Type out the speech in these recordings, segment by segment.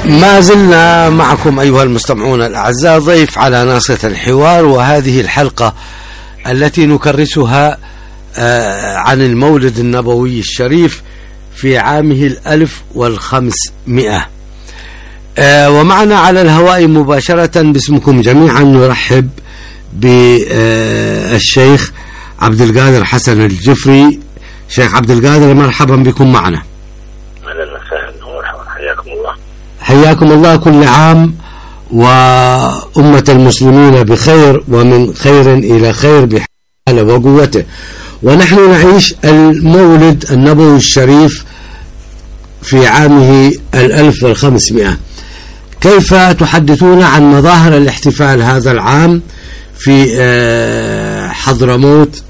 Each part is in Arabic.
ما زلنا معكم أيها المستمعون الأعزاء، ضيف على ناصية الحوار، وهذه الحلقة التي نكرسها عن المولد النبوي الشريف في عامه 1500. ومعنا على الهواء مباشرة باسمكم جميعا نرحب بالشيخ عبد القادر حسن الجفري. شيخ عبد القادر، مرحبا بكم معنا. أهلا وسهلا ومرحبا، حياكم الله. حياكم الله. كل عام وأمة المسلمين بخير، ومن خير إلى خير بحاله وقوته. ونحن نعيش المولد النبوي الشريف في عامه 1500. كيف تحدثون عن مظاهر الاحتفال هذا العام في حضرموت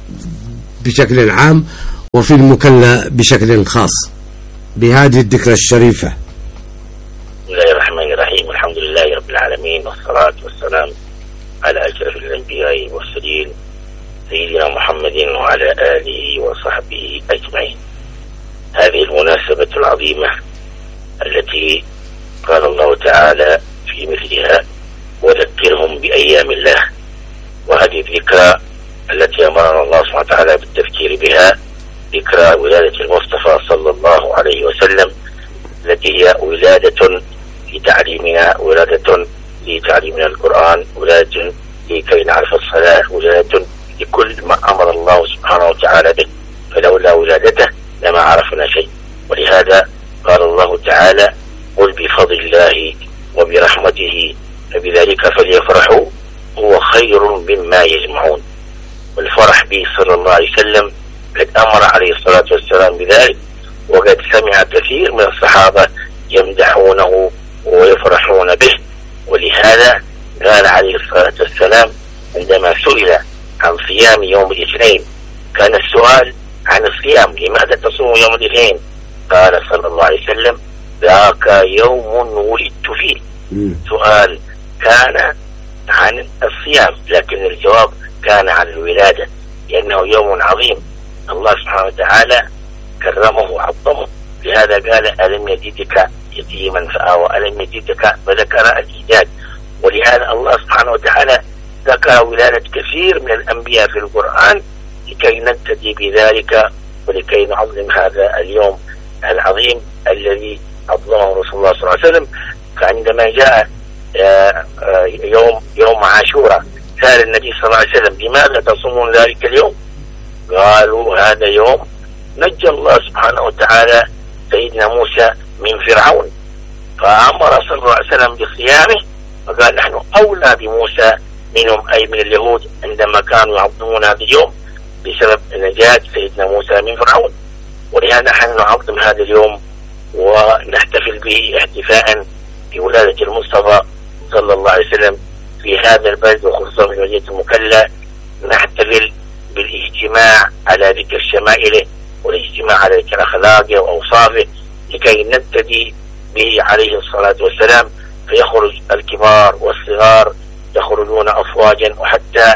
بشكل عام وفي المكلا بشكل خاص بهذه الذكرى الشريفة؟ بسم الله الرحمن الرحيم، الحمد لله رب العالمين، والصلاة والسلام على أشرف الأنبياء والمرسلين سيدنا محمد وعلى آله وصحبه أجمعين. هذه المناسبة العظيمة التي قال الله تعالى في مثلها وذكرهم بأيام الله، وهذه الذكرى التي أمرنا الله سبحانه وتعالى بالتذكير بها ذكرى ولادة المصطفى صلى الله عليه وسلم، التي هي ولادة لتعليمنا، ولادة لتعليمنا القرآن، ولادة لكي نعرف الصلاة، ولادة لكل ما أمر الله سبحانه وتعالى به، فلولا ولادته لما عرفنا شيء. ولهذا قال الله تعالى: قل بفضل الله وبرحمته فبذلك فليفرحوا هو خير مما يجمعون. والفرح به صلى الله عليه وسلم قد أمر عليه الصلاة والسلام بذلك، وقد سمع كثير من الصحابة يمدحونه ويفرحون به. ولهذا قال عليه الصلاة والسلام عندما سئل عن صيام يوم الاثنين، كان السؤال عن الصيام: لماذا تصوم يوم الاثنين؟ قال صلى الله عليه وسلم: ذاك يوم ولدت فيه. سؤال كان عن الصيام، لكن الجواب كان عن الولادة، لأنه يوم عظيم الله سبحانه وتعالى كرمه وعظمه. لهذا قال: ألم يجدك يتيما فآوى، ألم يجدك، فذكر الإيجاد. ولهذا الله سبحانه وتعالى ذكر ولادة كثير من الأنبياء في القرآن لكي نقتدي بذلك ولكي نعظم هذا اليوم العظيم الذي عظمه رسول الله صلى الله عليه وسلم. فعندما جاء يوم عاشوراء سأل النبي صلى الله عليه وسلم: لماذا تصومون ذلك اليوم؟ قالوا: هذا يوم نجى الله سبحانه وتعالى سيدنا موسى من فرعون، فأمر صلى الله عليه وسلم بصيامه، فقال: نحن أولى بموسى منهم، أي من اليهود، عندما كانوا يعظمون هذا اليوم بسبب نجاة سيدنا موسى من فرعون. ولهذا نحن نعظم هذا اليوم ونحتفل به احتفاء بولادة المصطفى صلى الله عليه وسلم في هذا البلد، وخصوصا في مدينة المكلا. نحتفل بالاجتماع على ذكر شمائله والاجتماع على ذكر أخلاقه وأوصافه لكي نبتدي به عليه الصلاة والسلام، فيخرج الكبار والصغار يخرجون أفواجا، وحتى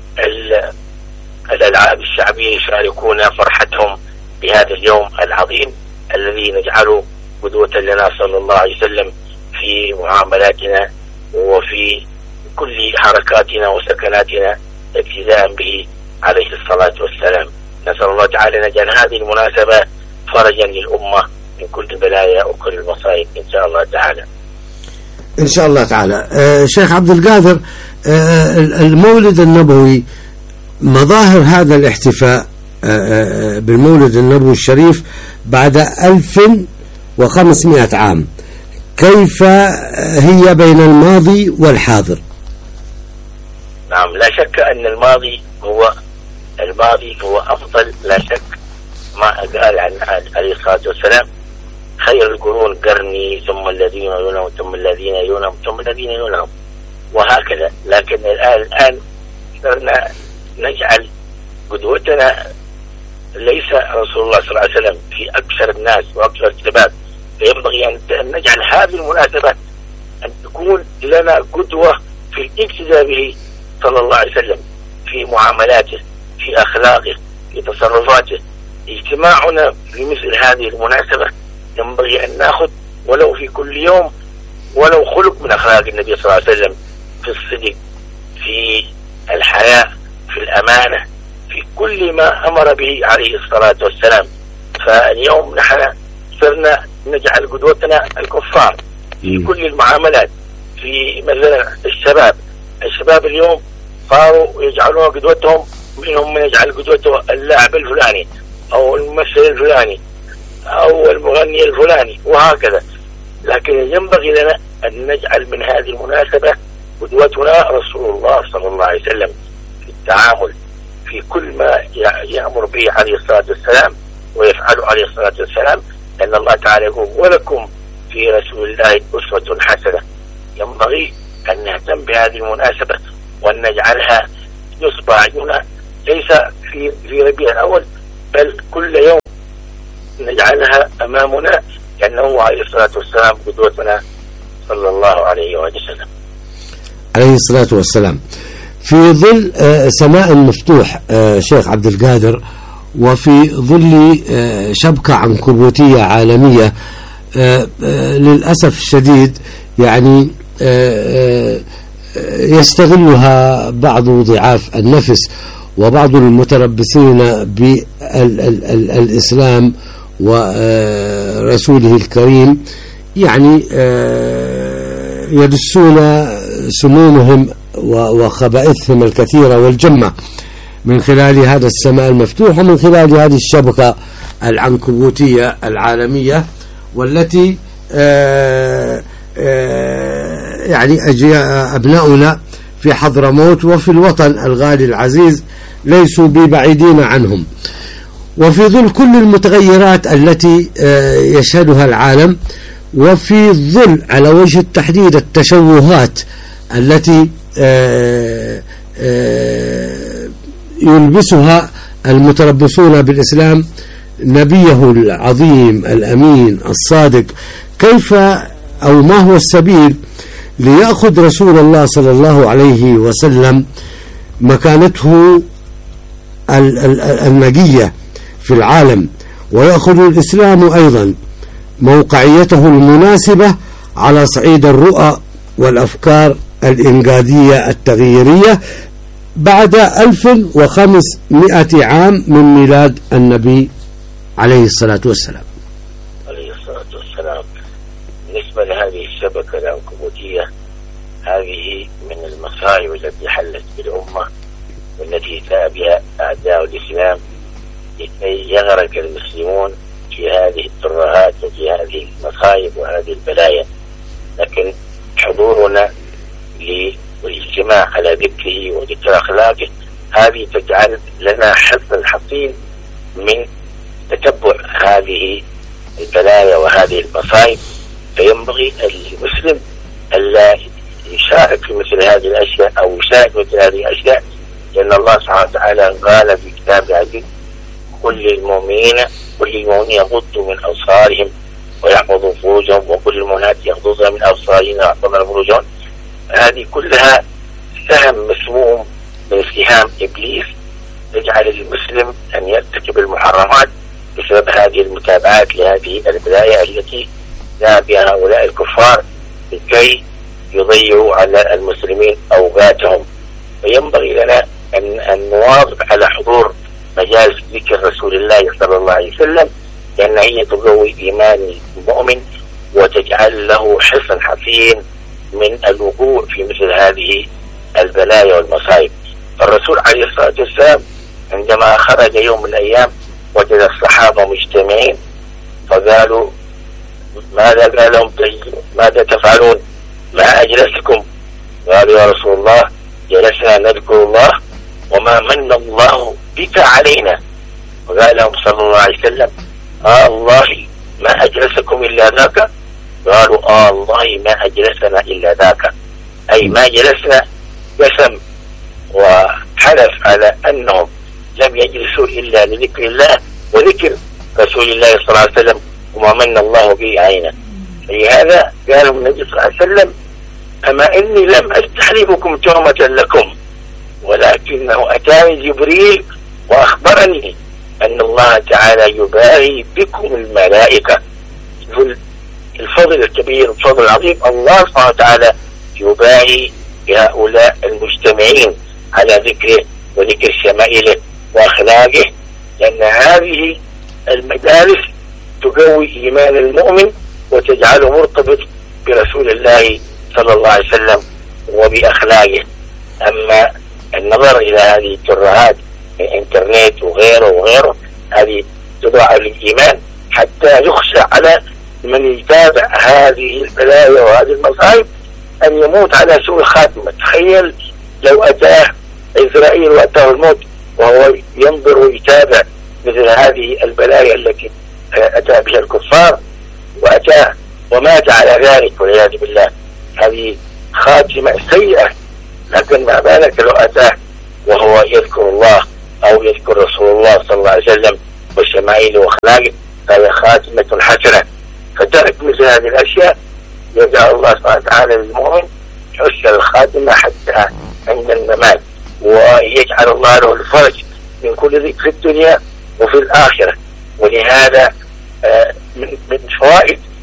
الألعاب الشعبية يشاركون فرحتهم بهذا اليوم العظيم الذي نجعله قدوة لنا صلى الله عليه وسلم في معاملاتنا وفي كل حركاتنا وسكناتنا اقتداء به عليه الصلاة والسلام. نسأل الله تعالى أن يجعل هذه المناسبة فرجا للأمة من كل البلايا وكل المصائب إن شاء الله تعالى. إن شاء الله تعالى. شيخ عبد القادر، المولد النبوي، مظاهر هذا الاحتفاء بالمولد النبوي الشريف بعد 1500 عام، كيف هي بين الماضي والحاضر؟ نعم، لا شك أن الماضي هو أفضل، لا شك. ما قال عن عليه الصلاة والسلام: خير القرون قرني، ثم الذين يلونهم، ثم الذين يلونهم، ثم الذين يلونهم، وهكذا. لكن الآن صرنا نجعل قدوتنا ليس رسول الله صلى الله عليه وسلم في أكثر الناس وأكثر الشباب، فينبغي أن نجعل هذه المناسبة أن تكون لنا قدوة في الاقتداء به صلى الله عليه وسلم في معاملاته، في أخلاقه، في تصرفاته. اجتماعنا في مثل هذه المناسبة ينبغي أن نأخذ ولو في كل يوم ولو خلق من أخلاق النبي صلى الله عليه وسلم في الصدق، في الحياء، في الأمانة، في كل ما أمر به عليه الصلاة والسلام. فاليوم نحن صرنا نجعل قدوتنا الكفار في كل المعاملات. في مثلا الشباب اليوم صاروا يجعلون قدوتهم، منهم من يجعل قدوته اللاعب الفلاني أو الممثل الفلاني أو المغني الفلاني وهكذا. لكن ينبغي لنا أن نجعل من هذه المناسبة قدوتنا رسول الله صلى الله عليه وسلم في التعامل، في كل ما يأمر به عليه الصلاة والسلام ويفعله عليه الصلاة والسلام. لأن الله تعالى يقول: ولكم في رسول الله أسوة حسنة. ينبغي أن نهتم بهذه المناسبة وأن نجعلها نصب عيننا، ليس في ربيع الأول بل كل يوم نجعلها أمامنا، لأنه عليه الصلاة والسلام قدوتنا صلى الله عليه وسلم. عليه الصلاة والسلام. في ظل سماء مفتوح شيخ عبد القادر، وفي ظل شبكة عنكبوتية عالمية للأسف الشديد يعني يستغلها بعض ضعاف النفس وبعض المتربصين بالإسلام ورسوله الكريم، يعني يدسون سمومهم وخبائثهم الكثيرة والجمة من خلال هذا السماء المفتوح ومن خلال هذه الشبكة العنكبوتية العالمية، والتي يعني أبناؤنا في حضرموت وفي الوطن الغالي العزيز ليسوا ببعيدين عنهم. وفي ظل كل المتغيرات التي يشهدها العالم، وفي ظل على وجه التحديد التشوهات التي يلبسها المتربصون بالإسلام نبيه العظيم الأمين الصادق، كيف أو ما هو السبيل ليأخذ رسول الله صلى الله عليه وسلم مكانته النقية في العالم، ويأخذ الإسلام أيضا موقعيته المناسبة على صعيد الرؤى والأفكار الإنقاذية التغييرية بعد 1500 عام من ميلاد النبي عليه الصلاة والسلام. عليه الصلاة والسلام. بالنسبة لهذه الشبكة العنكبوتية، هذه من المصائب التي حلت بالأمة والتي جاء بها أعداء الإسلام لكي يغرق المسلمون في هذه الترهات وفي هذه المصائب وهذه البلايا. لكن حضورنا للاجتماع على ذكره وذكر أخلاقه هذه تجعل لنا حظ حصين من تتبع هذه البلايا وهذه المصائب. فينبغي المسلم ألا يشارك في مثل هذه الأشياء أو يشارك مثل هذه الأشياء، لأن الله سبحانه وتعالى قال في كتاب العزيز: كل المؤمنين يغضوا من أبصارهم ويحفظوا فروجهم وكل المؤمنات يغضضن من أبصارهن ويحفظن فروجهن. هذه كلها سهم مسموم من سهام إبليس يجعل المسلم أن يرتكب المحرمات بسبب هذه المتابعات لهذه البلايا التي جاء بها هؤلاء الكفار لكي يضيعوا على المسلمين أوقاتهم. فينبغي لنا أن نواظب على حضور مجالس ذكر رسول الله صلى الله عليه وسلم، لأن هي تقوي إيمان المؤمن وتجعل له حصن حصين من الوقوع في مثل هذه البلايا والمصائب. فالرسول عليه الصلاة والسلام عندما خرج يوم من الأيام وجد الصحابة مجتمعين فقالوا: ماذا قال لهم؟ ماذا تفعلون؟ ما أجلسكم؟ قالوا: يا رسول الله جلسنا نذكر الله وما من الله بك علينا. وقال لهم صلى الله عليه وسلم: الله ما أجلسكم إلا ذاك؟ قالوا: الله ما أجلسنا إلا ذاك، أي ما جلسنا. قسم وحلف على أنهم لم يجلسوا إلا لذكر الله وذكر رسول الله صلى الله عليه وسلم وما من الله به علينا. لهذا قال النبي صلى الله عليه وسلم: أما إني لم أستحلفكم تهمة لكم، ولكنه أتاني جبريل وأخبرني أن الله تعالى يباهي بكم الملائكة. الفضل الكبير والفضل العظيم، الله سبحانه وتعالى يباهي بهؤلاء المجتمعين على ذكره وذكر شمائله وأخلاقه، لأن هذه المدارس تقوي إيمان المؤمن وتجعله مرتبط برسول الله صلى الله عليه وسلم وبأخلاقه. أما النظر إلى هذه الترهات من الإنترنت وغيره هذه تضاعف الإيمان حتى يخشى على من يتابع هذه البلايا وهذه المصائب أن يموت على سوء الخاتمة. تخيل لو أتاه إسرائيل وأتاه الموت وهو ينظر ويتابع مثل هذه البلايا التي أتى بها الكفار وأتاه ومات على ذلك والعياذ بالله، هذه خاتمة سيئة. لكن ما بالك لو أتاه وهو يذكر الله أو يذكر رسول الله صلى الله عليه وسلم وشمائله وأخلاقه، فهي خاتمة حسنة. فترك مثل هذه الأشياء يجعل الله سبحانه وتعالى للمؤمن حسن الخاتمة حتى عند الممات، ويجعل الله له الفرج من كل ذكر في الدنيا وفي الآخرة. ولهذا من فوائد